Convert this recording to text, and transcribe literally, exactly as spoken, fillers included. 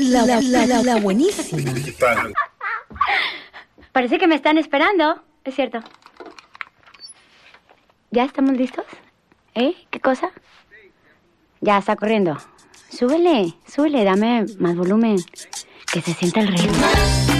La, la, la, la, la buenísima. Parece que me están esperando. Es cierto. ¿Ya estamos listos? ¿Eh? ¿Qué cosa? Ya está corriendo. Súbele, súbele, dame más volumen. Que se sienta el ritmo.